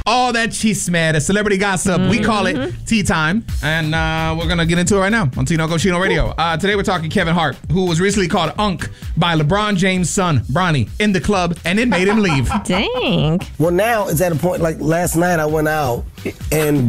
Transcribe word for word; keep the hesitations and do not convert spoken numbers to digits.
All that chisme, the celebrity gossip. Mm-hmm. We call it Tea Time. And uh, we're going to get into it right now on Tino Cochino Radio. Uh, today we're talking Kevin Hart, who was recently called Unk by LeBron James' son, Bronny, in the club, and it made him leave. Dang. Well, now it's at a point like last night I went out and